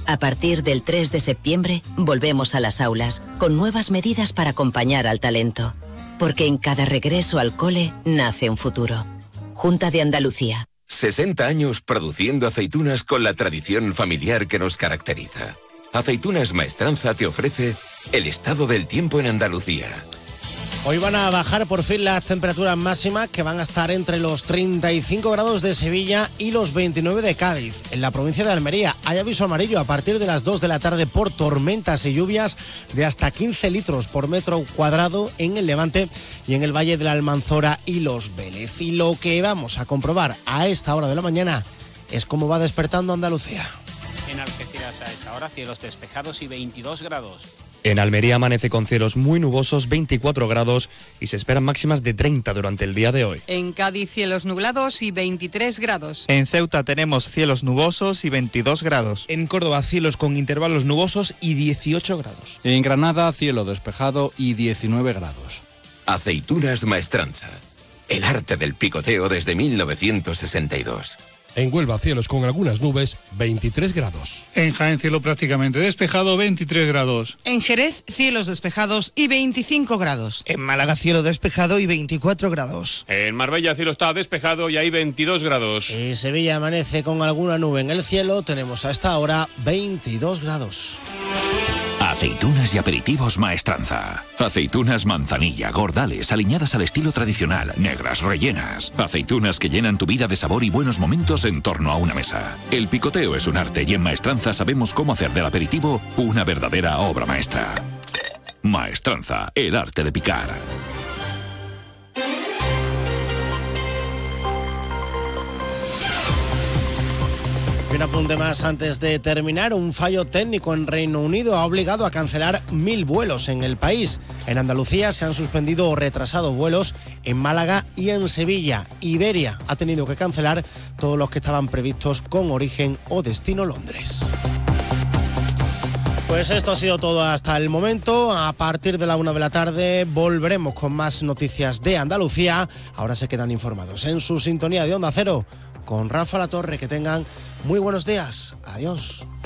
A partir del 3 de septiembre, volvemos a las aulas, con nuevas medidas para acompañar al talento. Porque en cada regreso al cole nace un futuro. Junta de Andalucía. 60 años produciendo aceitunas con la tradición familiar que nos caracteriza. Aceitunas Maestranza te ofrece el estado del tiempo en Andalucía. Hoy van a bajar por fin las temperaturas máximas, que van a estar entre los 35 grados de Sevilla y los 29 de Cádiz. En la provincia de Almería hay aviso amarillo a partir de las 2 de la tarde por tormentas y lluvias de hasta 15 litros por metro cuadrado en el Levante y en el Valle de la Almanzora y Los Vélez. Y lo que vamos a comprobar a esta hora de la mañana es cómo va despertando Andalucía. En Algeciras a esta hora cielos despejados y 22 grados. En Almería amanece con cielos muy nubosos, 24 grados, y se esperan máximas de 30 durante el día de hoy. En Cádiz cielos nublados y 23 grados. En Ceuta tenemos cielos nubosos y 22 grados. En Córdoba cielos con intervalos nubosos y 18 grados. En Granada cielo despejado y 19 grados. Aceitunas Maestranza. El arte del picoteo desde 1962. En Huelva, cielos con algunas nubes, 23 grados. En Jaén, cielo prácticamente despejado, 23 grados. En Jerez, cielos despejados y 25 grados. En Málaga, cielo despejado y 24 grados. En Marbella, cielo está despejado y hay 22 grados. En Sevilla amanece con alguna nube en el cielo, tenemos a esta hora 22 grados. Aceitunas y aperitivos Maestranza. Aceitunas manzanilla, gordales, aliñadas al estilo tradicional, negras, rellenas. Aceitunas que llenan tu vida de sabor y buenos momentos en torno a una mesa. El picoteo es un arte y en Maestranza sabemos cómo hacer del aperitivo una verdadera obra maestra. Maestranza, el arte de picar. Y un apunte más antes de terminar. Un fallo técnico en Reino Unido ha obligado a cancelar 1.000 vuelos en el país. En Andalucía se han suspendido o retrasado vuelos en Málaga y en Sevilla. Iberia ha tenido que cancelar todos los que estaban previstos con origen o destino Londres. Pues esto ha sido todo hasta el momento. A partir de la 1 de la tarde volveremos con más noticias de Andalucía. Ahora se quedan informados en su sintonía de Onda Cero con Rafa Latorre. Que tengan muy buenos días. Adiós.